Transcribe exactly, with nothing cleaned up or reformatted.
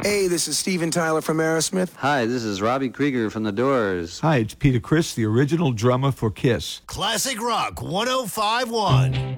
Hey, this is Steven Tyler from Aerosmith. Hi, this is Robbie Krieger from The Doors. Hi, it's Peter Criss, the original drummer for Kiss. Classic Rock one oh five point one.